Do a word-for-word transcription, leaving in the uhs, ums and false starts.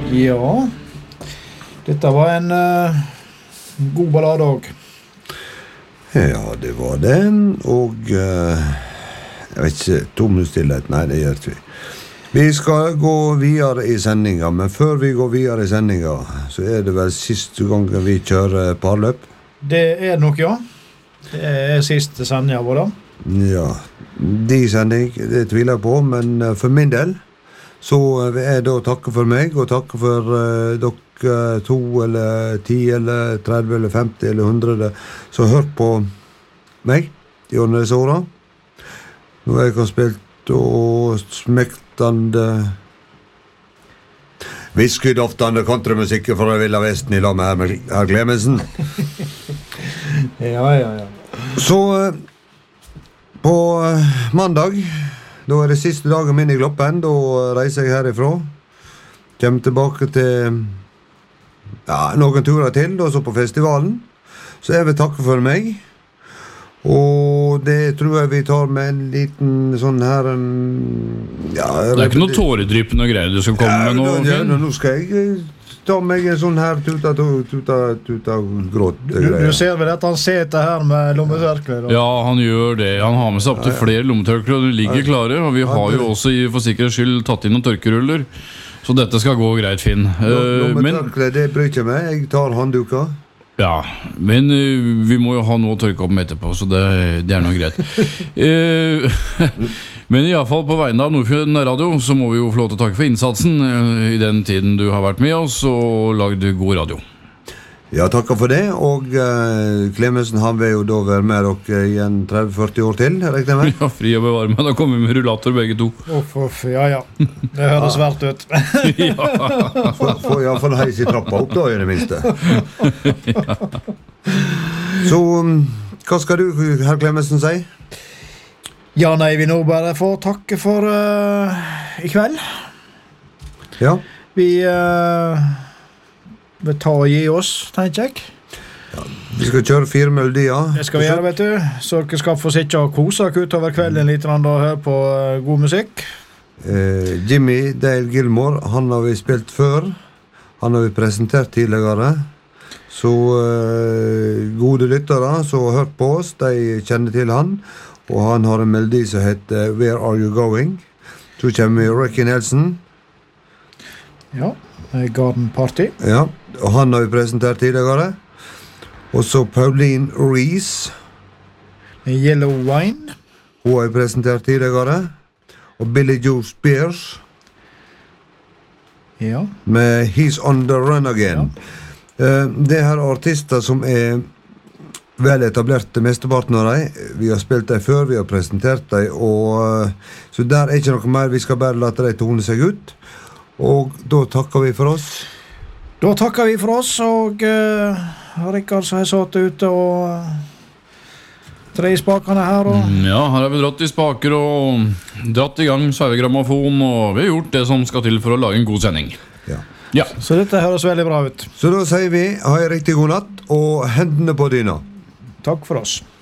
Ja, dette var en uh, god ballade også. Ja, det var det, og uh, jeg vet ikke, tom stillhet, nei, det gjør vi. Vi skal gå videre i sendinga, men før vi går videre i sendinga, så er det vel siste gang vi kjører parløp. Det er det nok, ja. Det er siste sendinga vår da. Ja, de sending, det tviler jeg på, men uh, for min del, så vil jeg da takke for meg, og takke for uh, dere to, eller ti, eller tretti, eller femti, eller hundre, som har hørt på meg i årene disse årene. Nå har jeg spilt og smektende whiskydoftende kontramusikk fra Villa Vesten i lag med herr Clemensen. Ja, ja, ja. Så på mandag, da er det siste dagen min i Gloppen, da reiser jeg herifra. Kommer tilbake til ja, noen turer til, og så på festivalen. Så jeg vil takke for meg. Og det tror jeg vi tar med en liten sånn her en, ja, det er ikke noe tåredryppende greier du skal komme ja, med nå, ja, nå skal jeg ta meg en sånn her tuta, tuta, tuta, gråt du, du ser vel at han seter her med lommetørkler? Ja, han gjør det. Han har med seg opp til flere lommetørkler, og de ligger klare, og vi har jo også for sikkerhets skyld tatt inn noen tørkeruller, så dette skal gå greit, Finn. Lommetørkler, det bryr ikke meg. Jeg tar handduka. Ja, men uh, vi må jo ha noe å tørke opp med etterpå, så det, det er noe greit. uh, men i alle fall på vegne av Nordfjord Radio, så må vi jo få lov til å takke for innsatsen uh, i den tiden du har vært med oss og lagd god radio. Ja, takker for det, og uh, Clemensen, han vil jo da være med dere i en tretti førti år til, regner jeg med? Ja, fri og bevare meg, da kommer vi med rullator begge to. Uff, uff, ja, ja. Det høres svært ut. Ja. Får i hvert fall heis i trappa opp da, i det minste. Ja. Så, um, hva skal du, herr Clemensen, si? Ja, nei, vi nå bare får takke for uh, i kveld. Ja. Vi... Uh, Vi tar og gi oss, tenker jeg. Ja, vi skal kjøre fire melodier. Det skal vi gjøre, vet du. Så dere skal få sitte og kose dere utover kvelden litt og høre på god musikk. Eh, Jimmy Dale Gilmore, han har vi spilt før. Han har vi presentert tidligere. Så eh, gode lyttere som har hørt på oss, de kjenner til han. Og han har en melodi som heter Where Are You Going? Så kommer Ricky Nelson. Ja, Garden Party. Ja, og han har vi presentert tidligere. Og så Pauline Reese. Yellow Wine. Hun har vi presentert tidligere. Og Billy Joe Spears. Ja. Med He's on the Run Again. Ja. Uh, det her er artister som er vel etablerte mesteparten av dem. Vi har spilt dem før, vi har presentert dem, og uh, så der er ikke noe mer. Vi skal bare late dem tone seg ut. Og da takker vi for oss. Da takker vi for oss, og uh, Rikard som har satt ute og uh, tre spakene her. Og... Ja, her har vi dratt i spaker og dratt i gang sveivegrammofon, og vi har gjort det som skal til for å lage en god sending. Ja. Ja. Så dette høres veldig bra ut. Så da sier vi, ha en riktig god natt, og hendene på dyna. Takk for oss.